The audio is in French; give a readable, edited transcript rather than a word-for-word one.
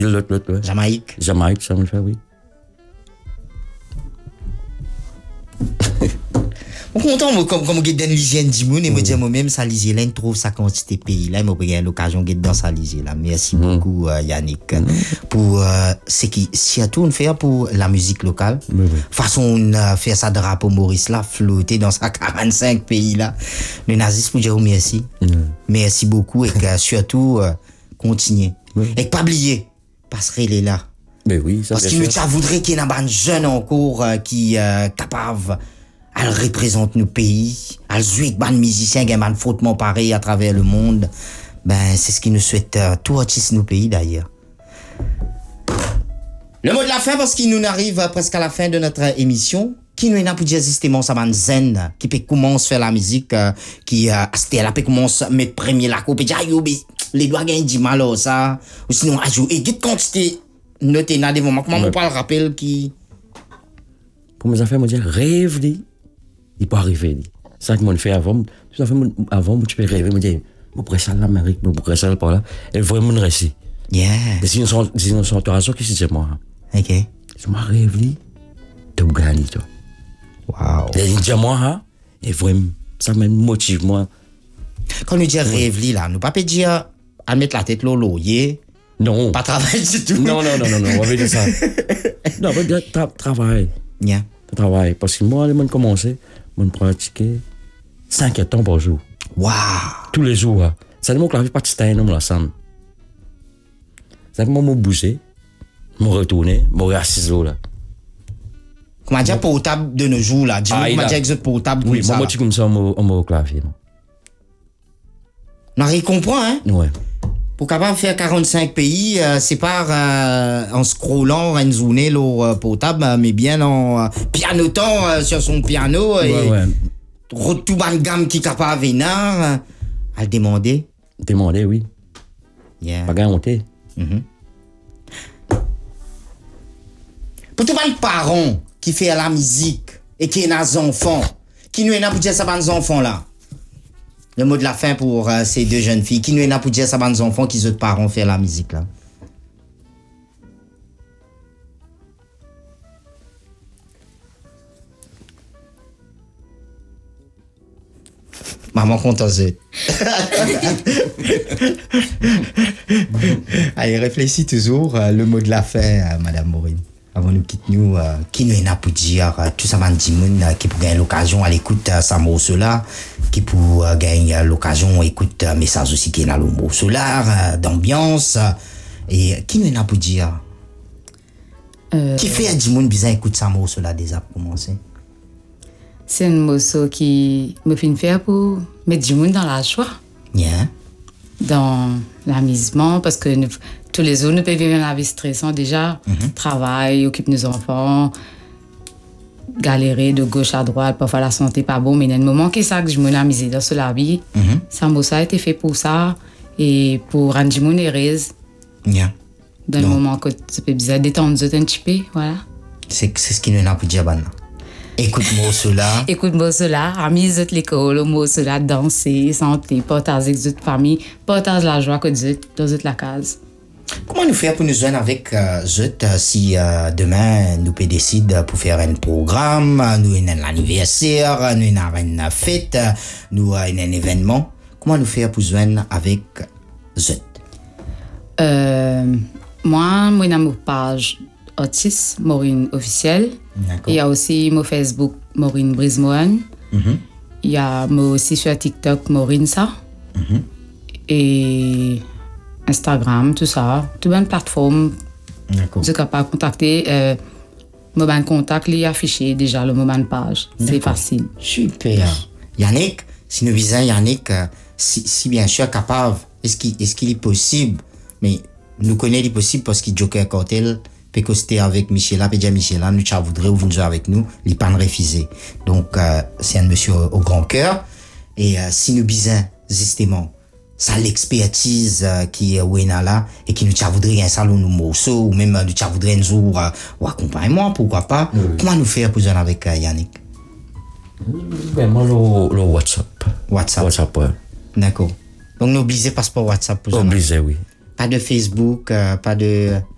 L'autre. Jamaïque. Jamaïque, ça me le fait, oui. On content comme on donne l'hygiène du monde et me dire moi-même ça lisez là trouve sa quantité pays là moi j'ai l'occasion de dans ça lisez là. Merci beaucoup Yannick pour ce qui surtout on fait pour la musique locale. Façon faire ça drapeau Maurice là flotter dans sa 45 pays là. Le nazisme pour dire merci. Merci beaucoup et que surtout continuer. Et pas oublier passerelle est là. Mais oui, ça parce qu'il nous voudrait qu'il y ait un jeune encore qui capable elle représente nos pays, elle joue avec des musiciens qui ont fautement pareil à travers le monde. Ben, c'est ce qui nous souhaite tout artiste nos pays d'ailleurs. Le mot de la fin parce qu'il nous arrive presque à la fin de notre émission. Qui nous a pour dire justement ça van zen qui peut commencer à faire la musique qui c'était là peut commencer à mettre premier la coupe et dire les doigts gagnent du mal ça ou sinon à jouer et quelle quantité noter dans des moments comment on parle rappel qui pour mes affaires me dire rêve il peut arriver. Ça que moi fait avant, tu peux rêver, me dire, je pourrais ça l'Amérique, je pourrais ça par là, et vraiment rester. Yeah. C'est une situation qui se dit moi. Ok. Je me rêve, tu gagnes, toi. Wow. Et il dit moi, et vraiment, ça me motive, moi. Quand nous disons rêve, là, nous pas dire, à mettre la tête lolo, non. Pas travail du tout. Non, on va dire ça. Non, on va dire travail. Yeah. Travail. Parce que moi, je commence. Je pratique 5 temps par jour. Wow! Tous les jours. Ça demande que la vie pas de stein, non, la somme. Ça demande que je bouger, je retourner, je assis là. Comment dire portable de nos jours là? Dis-moi comment dire que portable comme ça. Oui, moi, je comme ça, au clavier. On comprend, hein? Ouais. Pour capable faire 45 pays, c'est pas en scrollant une journée le portable, mais bien en pianotant sur son piano et tout ban gamme qui capable venir à demander. Demander, oui. Yeah. Pas garanti. Pour tout ban parents qui fait la musique et qui ont des enfants, qui nous est là pour dire ça ban enfants là. Le mot de la fin pour ces deux jeunes filles qui nous est là pour dire ça ban enfants qui autres parents faire la musique là. Maman content zut. Allez, réfléchis toujours le mot de la fin, Madame Maureen. Avant nous quitter nous, qui nous est là pour dire tout ça man dit qui pour gagner l'occasion à l'écoute ça morceau là, qui pour gagner l'occasion écoute message aussi qui est là le morceau là d'ambiance et qui nous est là pour dire qui fait à du monde bizarre écoute ça morceau là déjà pour commencer. C'est un morceau qui me fait faire pour mettre du monde dans la joie. Yeah. Dans l'amusement, parce que tous les jours, nous pouvons vivre la vie stressante déjà. Travail, occupe nos enfants, galérer de gauche à droite, parfois la santé pas bon, mais il y a un moment qui est ça que je m'amuse dans la vie. Ça a été fait pour ça et pour rendre du monde heureuse. Yeah. Dans le moment que ça peut bizarre, détendre un petit peu, voilà. C'est ce qui nous a pour dire, écoute-moi cela. Écoute-moi cela, amis de l'école, moi cela, danser, santé, partager avec d'autres familles, partager la joie que Dieu dans la case. Comment nous faire pour nous joindre avec Zut si demain nous peut décider pour faire un programme, nous avons un anniversaire, nous avons une fête, nous avons un événement. Comment nous faire pour joindre avec Zut? Moi, j'ai une page artiste Maureen officielle. Il y a aussi mon Facebook Maureen Brismohan. Il y a moi aussi sur TikTok Maureen ça. Et Instagram, tout ça, toute une plateforme. D'accord. Je suis capable de contacter. Mon contact est affiché déjà le moment de page. C'est facile. Super. Yannick, si nous visons Yannick, si bien sûr capable, est-ce qu'il est possible, mais nous connaissons il possible parce qu'il joue à Cortel. Peut coster avec Michela, peut dire Michela, nous voudrait ou venir avec nous, il pas refusé. Donc c'est un monsieur au grand cœur et si nous bisons justement ça l'expertise qui est là et qui nous voudrait un salon nous morceau ou même nous voudrait un jour ou accompagnement pourquoi pas. Comment nous faire pour avec Yannick? Moi le WhatsApp. WhatsApp. D'accord. Donc nous obligés passe par WhatsApp pour obligé oui. Pas de Facebook, pas de